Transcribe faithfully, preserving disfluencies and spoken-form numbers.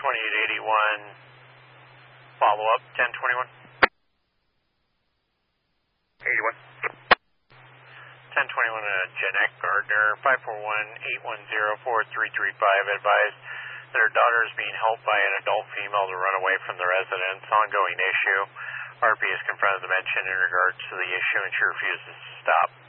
twenty-eight eighty-one, follow-up, ten twenty-one. eighty-one. ten twenty-one, uh, Jeanette Gardner, five four one, eight one zero, four three three five, advised that her daughter is being helped by an adult female to run away from the residence. Ongoing issue. R P has confronted the mention in regards to the issue and she refuses to stop.